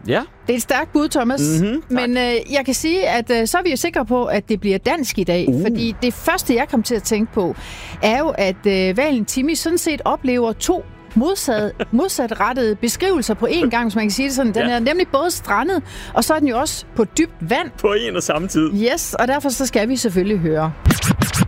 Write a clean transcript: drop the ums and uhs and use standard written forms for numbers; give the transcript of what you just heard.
Ja. Det er et stærkt bud, Thomas. Men jeg kan sige, at så er vi jo sikre på, at det bliver dansk i dag. Fordi det første, jeg kom til at tænke på, er jo, at hvalen Timmy sådan set oplever 2 modsatrettede beskrivelser på én gang, hvis man kan sige det sådan. Den er nemlig både strandet, og så er den jo også på dybt vand. På en og samme tid. Yes, og derfor så skal vi selvfølgelig høre.